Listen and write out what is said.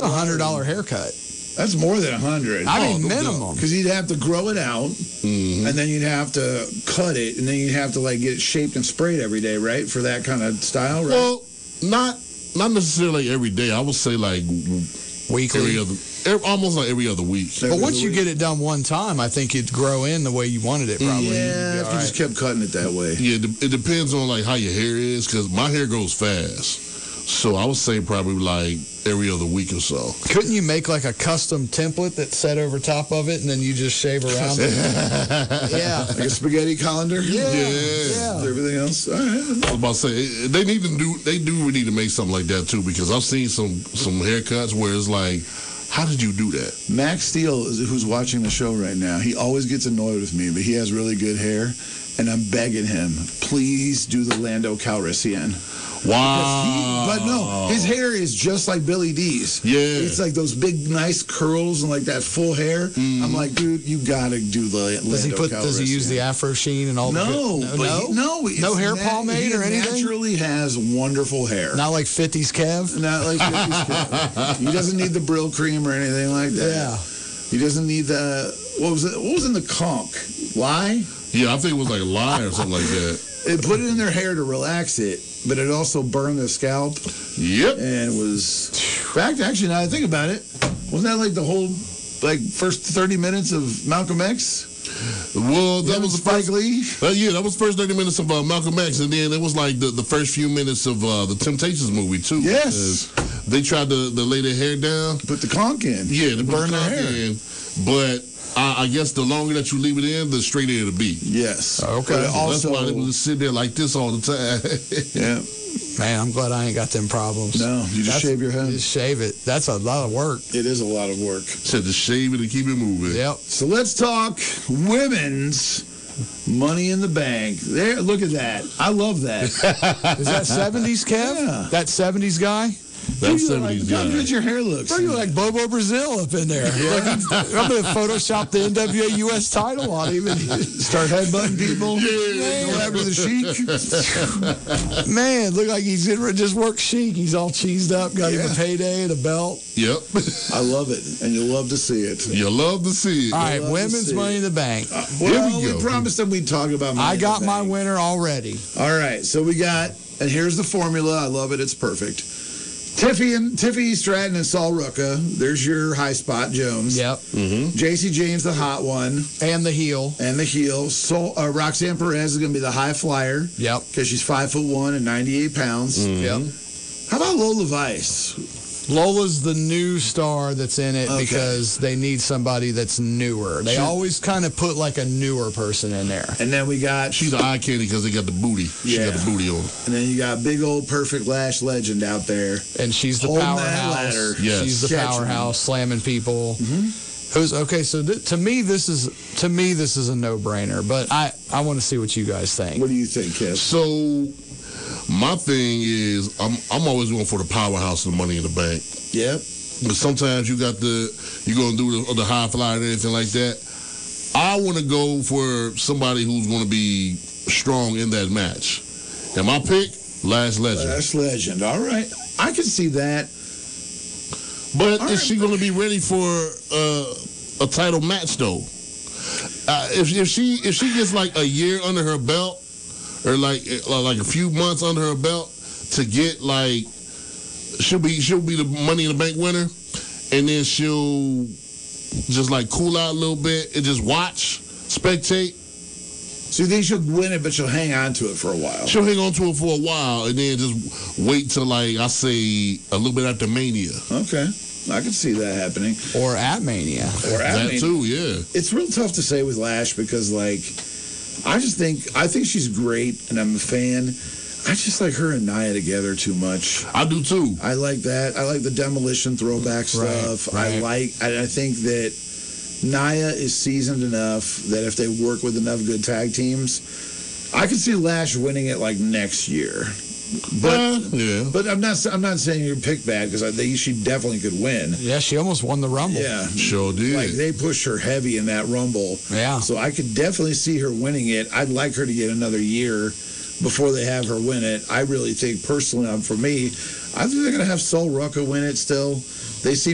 $100 haircut. That's more than 100. I mean, minimum. Because you'd have to grow it out, and then you'd have to cut it, and then you'd have to like get it shaped and sprayed every day, right? For that kind of style, right? Well, not necessarily every day. I would say like weekly, almost like every other week. But once you get it done one time, I think it'd grow in the way you wanted it. Probably. Yeah, if you just kept cutting it that way. Yeah, it depends on like how your hair is, because my hair grows fast. So I would say probably like every other week or so. Couldn't you make like a custom template that's set over top of it, and then you just shave around it? Yeah, like a spaghetti colander. Yeah. Everything else. All right. I was about to say they do need to make something like that too, because I've seen some haircuts where it's like, how did you do that? Max Steele, who's watching the show right now, he always gets annoyed with me, but he has really good hair, and I'm begging him, please do the Lando Calrissian. Wow. But no, his hair is just like Billy D's. Yeah. It's like those big, nice curls and like that full hair. I'm like, dude, you gotta do the Lando Calrissian. Does he use the Afro Sheen and all that? No hair pomade or anything? He naturally has wonderful hair. Not like 50s Kev? Not like 50s Kev. He doesn't need the Brill cream or anything like that. Yeah. He doesn't need the, what was in the conch? Lye? Yeah, I think it was like lye or something like that. It put it in their hair to relax it, but it also burned their scalp. Yep. And it was, in fact, actually, now I think about it, wasn't that like the whole, like, first 30 minutes of Malcolm X? Well, that was Spike Lee. Yeah, that was the first 30 minutes of Malcolm X, and then it was like the first few minutes of the Temptations movie too. Yes. They tried to lay their hair down, put the conch in. Yeah, to burn their hair. in, but I guess the longer that you leave it in, the straighter it'll be. Yes. Okay. So Also, that's why they would sit there like this all the time. Yeah. Man, I'm glad I ain't got them problems. No, you just shave your head. Just shave it. That's a lot of work. It is a lot of work. Said to shave it and keep it moving. Yep. So let's talk women's Money in the Bank. There, look at that. I love that. Is that 70s, Kev? Yeah. That 70s guy? That's Look how 70s guy. good your hair looks. Bro, you look like Bobo Brazil up in there. I'm going to Photoshop the NWA US title on him and Start headbutting people. Man. Go after the Sheik. Man, look like he's in just work chic. He's all cheesed up, got him a payday and a belt. Yep. I love it, and you'll love to see it. You love to see it. All right, love to women's see Money in the Bank. Well, we we go. promised them we'd talk about Money I in got the my Bank. winner already. All right, so we got, and here's the formula. I love it. It's perfect. Tiffany Stratton and Saul Ruka. There's your high spot, Jones. Yep. JC Jane's the hot one. And the heel. And the heel. Roxanne Perez is going to be the high flyer. Yep. Because she's 5'1" and 98 pounds. Yep. How about Lola Vice? Lola's the new star that's in it Okay. because they need somebody that's newer. They always kind of put like a newer person in there. And then we got... She's the eye candy because they got the booty. She got the booty on. And then you got big old Perfect Lash Legend out there. And she's the Holding that powerhouse. ladder. Yes. She's the Catching powerhouse, slamming people. Who's okay? So to me, this is a no-brainer. But I want to see what you guys think. What do you think, Kev? So my thing is, I'm always going for the powerhouse of the Money in the Bank. Yep. But sometimes you're going to do the high flyer and anything like that. I want to go for somebody who's going to be strong in that match. And my pick, Lash Legend. Lash Legend. All right. I can see that. But is she going to be ready for a title match though? If she gets like a year under her belt, or like a few months under her belt to get like, she'll be the Money in the Bank winner, and then she'll just like cool out a little bit and just watch, spectate. So you think she'll win it, but she'll hang on to it for a while? She'll hang on to it for a while and then just wait till like I say a little bit after Mania. Okay. I can see that happening. Or at Mania. Or at That Mania. too, yeah. It's real tough to say with Lash because, like, I think she's great and I'm a fan. I just like her and Nia together too much. I do too. I like that. I like the Demolition throwback stuff. right. I think that Nia is seasoned enough that if they work with enough good tag teams, I could see Lash winning it like next year. But yeah. But I'm not saying your pick bad because I think she definitely could win. Yeah, she almost won the Rumble. Yeah, Sure did. like they pushed her heavy in that Rumble. Yeah. So I could definitely see her winning it. I'd like her to get another year before they have her win it. I really think personally, for me, I think they're going to have Sol Ruka win it still. They seem